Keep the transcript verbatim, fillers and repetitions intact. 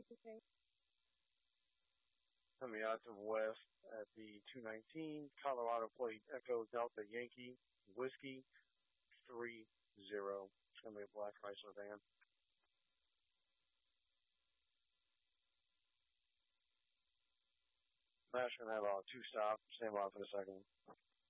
Coming out to the west at the two nineteen, Colorado plate Echo Delta Yankee Whiskey three zero. It's going to be a black Chrysler van. Smash going to have a two stop. Stand by for the second one.